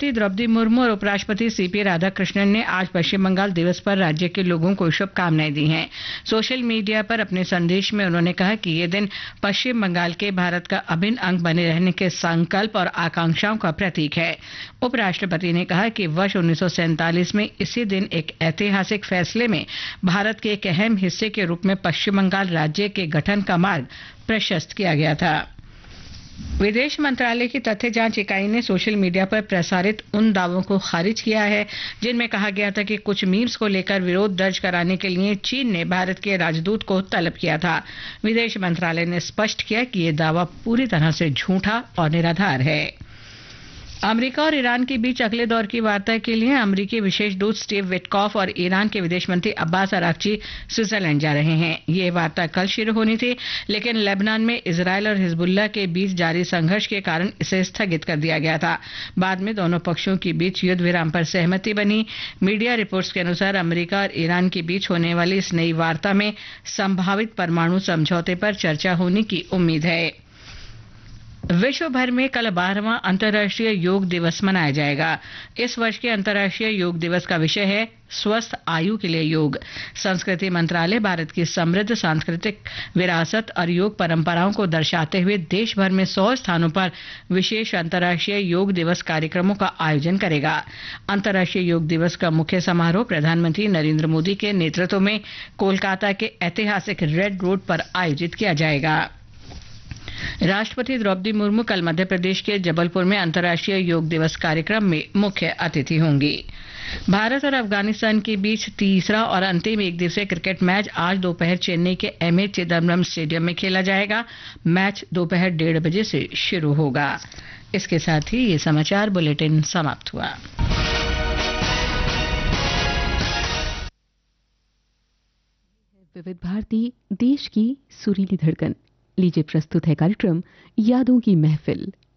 राष्ट्रपति द्रौपदी मुर्मू और उपराष्ट्रपति सीपी राधाकृष्णन ने आज पश्चिम बंगाल दिवस पर राज्य के लोगों को शुभकामनाएं दी हैं। सोशल मीडिया पर अपने संदेश में उन्होंने कहा कि ये दिन पश्चिम बंगाल के भारत का अभिन्न अंग बने रहने के संकल्प और आकांक्षाओं का प्रतीक है। उपराष्ट्रपति ने कहा कि वर्ष 1947 में इसी दिन एक ऐतिहासिक फैसले में भारत के एक अहम हिस्से के रूप में पश्चिम बंगाल राज्य के गठन का मार्ग प्रशस्त किया गया था। विदेश मंत्रालय की तथ्य जांच इकाई ने सोशल मीडिया पर प्रसारित उन दावों को खारिज किया है जिनमें कहा गया था कि कुछ मीम्स को लेकर विरोध दर्ज कराने के लिए चीन ने भारत के राजदूत को तलब किया था। विदेश मंत्रालय ने स्पष्ट किया कि यह दावा पूरी तरह से झूठा और निराधार है। अमेरिका और ईरान के बीच अगले दौर की वार्ता के लिए अमेरिकी विशेष दूत स्टीव विटकॉफ और ईरान के विदेश मंत्री अब्बास अराक्ची स्विट्जरलैंड जा रहे हैं। ये वार्ता कल शुरू होनी थी, लेकिन लेबनान में इजरायल और हिजबुल्लाह के बीच जारी संघर्ष के कारण इसे स्थगित कर दिया गया था। बाद में दोनों पक्षों के बीच युद्ध विराम पर सहमति बनी। मीडिया रिपोर्ट्स के अनुसार अमेरिका और ईरान के बीच होने वाली इस नई वार्ता में संभावित परमाणु समझौते पर चर्चा होने की उम्मीद है। विश्व भर में कल 12वां अंतर्राष्ट्रीय योग दिवस मनाया जाएगा। इस वर्ष के अंतर्राष्ट्रीय योग दिवस का विषय है स्वस्थ आयु के लिए योग। संस्कृति मंत्रालय भारत की समृद्ध सांस्कृतिक विरासत और योग परंपराओं को दर्शाते हुए देश भर में 100 स्थानों पर विशेष अंतर्राष्ट्रीय योग दिवस कार्यक्रमों का आयोजन करेगा। अंतर्राष्ट्रीय योग दिवस का मुख्य समारोह प्रधानमंत्री नरेंद्र मोदी के नेतृत्व में कोलकाता के ऐतिहासिक रेड रोड पर आयोजित किया जाएगा। राष्ट्रपति द्रौपदी मुर्मू कल मध्य प्रदेश के जबलपुर में अंतर्राष्ट्रीय योग दिवस कार्यक्रम में मुख्य अतिथि होंगी। भारत और अफगानिस्तान के बीच तीसरा और अंतिम एक दिवसीय क्रिकेट मैच आज दोपहर चेन्नई के एमए चिदम्बरम स्टेडियम में खेला जाएगा। मैच दोपहर 1:30 बजे से शुरू होगा। इसके साथ ही ये समाचार बुलेटिन समाप्त हुआ। विविध भारती, देश की सुरीली धड़कन। लीजिए प्रस्तुत है कार्यक्रम यादों की महफिल।